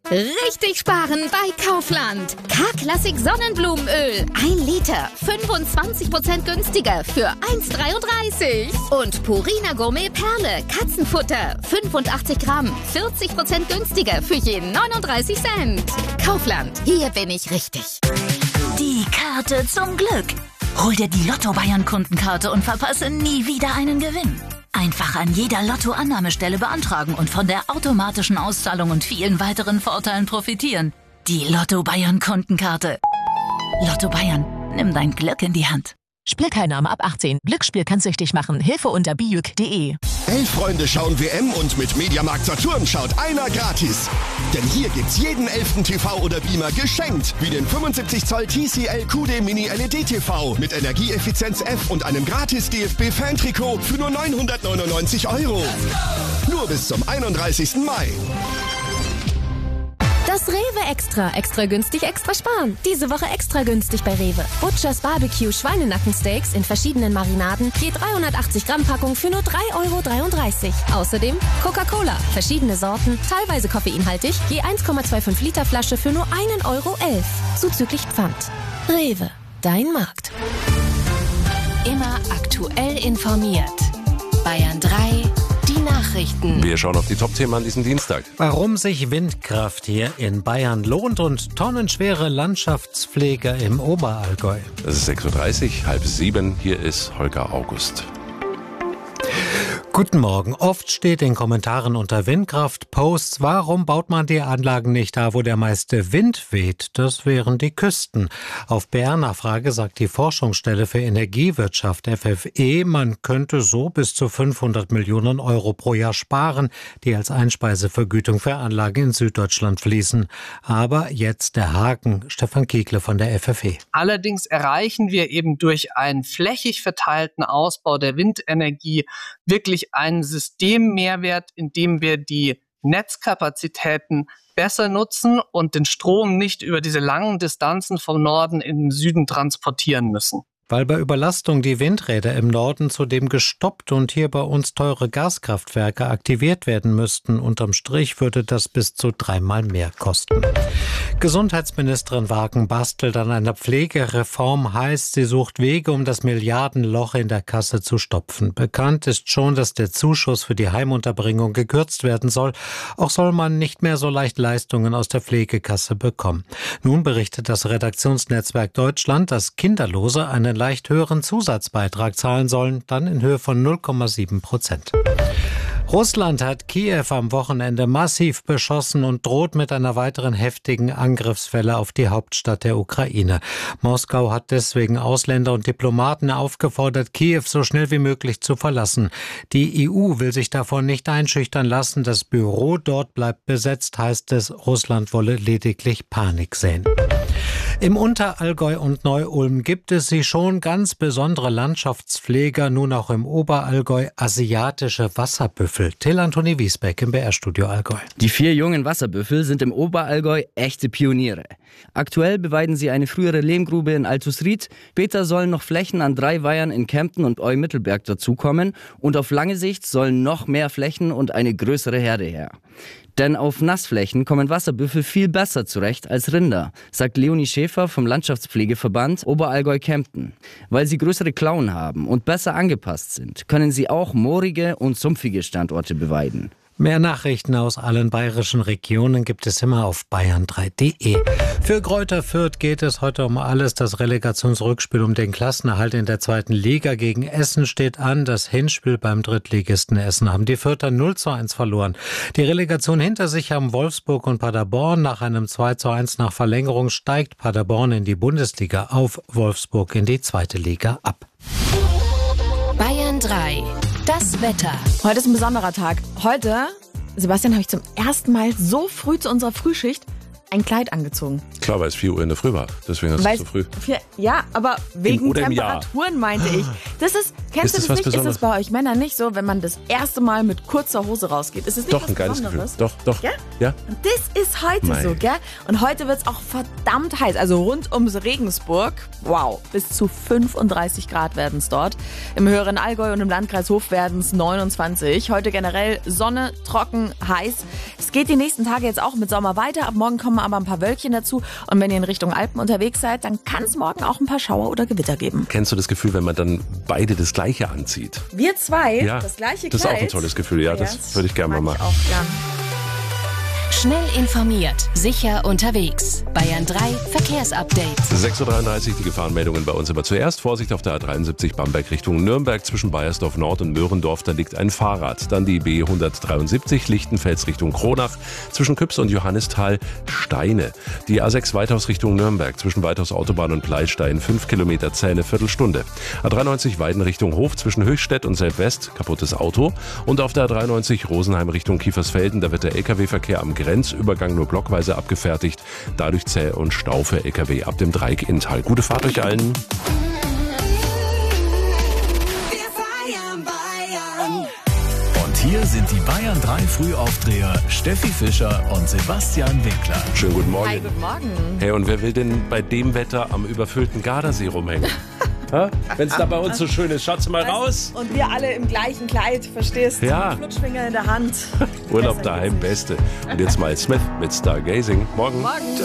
Richtig sparen bei Kaufland. K-Klassik Sonnenblumenöl. 1 Liter. 25% günstiger für 1,33. Und Purina Gourmet Perle. Katzenfutter. 85 Gramm. 40% günstiger für jeden 39 Cent. Kaufland. Hier bin ich richtig. Die Karte zum Glück. Hol dir die Lotto-Bayern-Kundenkarte und verpasse nie wieder einen Gewinn. Einfach an jeder Lotto-Annahmestelle beantragen und von der automatischen Auszahlung und vielen weiteren Vorteilen profitieren. Die Lotto-Bayern-Kundenkarte. Lotto Bayern, nimm dein Glück in die Hand. Spielteilnahme ab 18. Glücksspiel kann süchtig machen. Hilfe unter biüc.de. 11 Freunde schauen WM und mit Mediamarkt Saturn schaut einer gratis. Denn hier gibt's jeden 11. TV oder Beamer geschenkt. Wie den 75 Zoll TCL QD Mini LED TV mit Energieeffizienz F und einem gratis DFB-Fan-Trikot für nur 999 €. Nur bis zum 31. Mai. Das Rewe Extra. Extra günstig, extra sparen. Diese Woche extra günstig bei Rewe. Butchers Barbecue Schweinenackensteaks in verschiedenen Marinaden. Je 380 Gramm Packung für nur 3,33 €. Außerdem Coca-Cola. Verschiedene Sorten, teilweise koffeinhaltig. Je 1,25 Liter Flasche für nur 1,11 €. Zuzüglich Pfand. Rewe. Dein Markt. Immer aktuell informiert. Bayern 3. Die Nachrichten. Wir schauen auf die Top-Themen an diesem Dienstag. Warum sich Windkraft hier in Bayern lohnt und tonnenschwere Landschaftspflege im Oberallgäu. Es ist 6:30 Uhr, 6:30. Hier ist Holger August. Guten Morgen. Oft steht in Kommentaren unter Windkraft-Posts, warum baut man die Anlagen nicht da, wo der meiste Wind weht? Das wären die Küsten. Auf BR-Nachfrage sagt die Forschungsstelle für Energiewirtschaft FFE, man könnte so bis zu 500 Millionen € pro Jahr sparen, die als Einspeisevergütung für Anlagen in Süddeutschland fließen. Aber jetzt der Haken. Stefan Kiegle von der FFE. Allerdings erreichen wir eben durch einen flächig verteilten Ausbau der Windenergie wirklich einen Systemmehrwert, indem wir die Netzkapazitäten besser nutzen und den Strom nicht über diese langen Distanzen vom Norden in den Süden transportieren müssen. Weil bei Überlastung die Windräder im Norden zudem gestoppt und hier bei uns teure Gaskraftwerke aktiviert werden müssten. Unterm Strich würde das bis zu 3-mal mehr kosten. Gesundheitsministerin Wagen bastelt an einer Pflegereform, heißt, sie sucht Wege, um das Milliardenloch in der Kasse zu stopfen. Bekannt ist schon, dass der Zuschuss für die Heimunterbringung gekürzt werden soll. Auch soll man nicht mehr so leicht Leistungen aus der Pflegekasse bekommen. Nun berichtet das Redaktionsnetzwerk Deutschland, dass Kinderlose einen leicht höheren Zusatzbeitrag zahlen sollen, dann in Höhe von 0,7%. Russland hat Kiew am Wochenende massiv beschossen und droht mit einer weiteren heftigen Angriffswelle auf die Hauptstadt der Ukraine. Moskau hat deswegen Ausländer und Diplomaten aufgefordert, Kiew so schnell wie möglich zu verlassen. Die EU will sich davon nicht einschüchtern lassen. Das Büro dort bleibt besetzt, heißt es, Russland wolle lediglich Panik säen. Im Unterallgäu und Neu-Ulm gibt es sie schon, ganz besondere Landschaftspfleger, nun auch im Oberallgäu, asiatische Wasserbüffel. Till Antoni Wiesbeck im BR-Studio Allgäu. Die 4 jungen Wasserbüffel sind im Oberallgäu echte Pioniere. Aktuell beweiden sie eine frühere Lehmgrube in Altusried. Später sollen noch Flächen an 3 Weihern in Kempten und Eu-Mittelberg dazukommen. Und auf lange Sicht sollen noch mehr Flächen und eine größere Herde her. Denn auf Nassflächen kommen Wasserbüffel viel besser zurecht als Rinder, sagt Leonie Schäfer vom Landschaftspflegeverband Oberallgäu-Kempten. Weil sie größere Klauen haben und besser angepasst sind, können sie auch moorige und sumpfige Standorte beweiden. Mehr Nachrichten aus allen bayerischen Regionen gibt es immer auf bayern3.de. Für Greuther Fürth geht es heute um alles. Das Relegationsrückspiel um den Klassenerhalt in der 2. Liga gegen Essen steht an. Das Hinspiel beim Drittligisten Essen haben die Fürther 0:1 verloren. Die Relegation hinter sich haben Wolfsburg und Paderborn. Nach einem 2:1 nach Verlängerung steigt Paderborn in die Bundesliga auf, Wolfsburg in die 2. Liga ab. Bayern 3. Das Wetter. Heute ist ein besonderer Tag. Heute, Sebastian, habe ich zum ersten Mal so früh zu unserer Frühschicht ein Kleid angezogen. Klar, weil es 4 Uhr in der Früh war. Deswegen ist es so früh. Ja, aber wegen Temperaturen meinte ich. Das ist Kennst du das das was nicht? Ist Besonderes? es bei euch Männern nicht so, wenn man das erste Mal mit kurzer Hose rausgeht? Ist es nicht Doch, was ein geiles Gefühl. Besonderes? Doch. Gell? Ja. Und das ist heute Mei. so, gell? Und heute wird es auch verdammt heiß. Also rund ums Regensburg, wow, bis zu 35 Grad werden es dort. Im höheren Allgäu und im Landkreis Hof werden es 29. Heute generell Sonne, trocken, heiß. Es geht die nächsten Tage jetzt auch mit Sommer weiter. Ab morgen kommen aber ein paar Wölkchen dazu. Und wenn ihr in Richtung Alpen unterwegs seid, dann kann es morgen auch ein paar Schauer oder Gewitter geben. Kennst du das Gefühl, wenn man dann beide das Gleiche anzieht? Wir zwei, Ja, das gleiche Kleid. das ist auch ein tolles Gefühl. Ja, das würde ich gerne mal mag machen. ich auch gern. Schnell informiert, sicher unterwegs. Bayern 3 Verkehrsupdate. 6.33 Uhr, die Gefahrenmeldungen bei uns. Aber zuerst Vorsicht auf der A73 Bamberg Richtung Nürnberg zwischen Baiersdorf Nord und Möhrendorf. Da liegt ein Fahrrad. Dann die B173 Lichtenfels Richtung Kronach zwischen Küps und Johannisthal Steine. Die A6 Weithaus Richtung Nürnberg zwischen Weithaus Autobahn und Pleistein 5 Kilometer Zähne, Viertelstunde. A93 Weiden Richtung Hof zwischen Höchstädt und Seldwest, kaputtes Auto. Und auf der A93 Rosenheim Richtung Kiefersfelden, da wird der LKW-Verkehr am Grenzübergang nur blockweise abgefertigt. Dadurch zäh und Stau für LKW ab dem Dreieck Inntal. Gute Fahrt euch allen. Und hier sind die Bayern 3 Frühaufdreher Steffi Fischer und Sebastian Winkler. Schönen guten Morgen. Hi, guten Morgen. Hey, und wer will denn bei dem Wetter am überfüllten Gardasee rumhängen? Wenn es da bei uns so schön ist, schaut's mal raus. Und wir alle im gleichen Kleid, verstehst du? Ja. Flutschfinger in der Hand. Urlaub daheim, Beste. Und jetzt mal Smith mit Stargazing. Morgen. Morgen.